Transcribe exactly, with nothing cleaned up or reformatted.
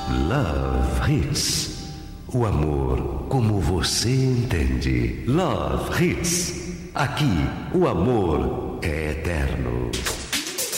Love Hits. O amor como você entende. Love Hits. Aqui o amor é eterno.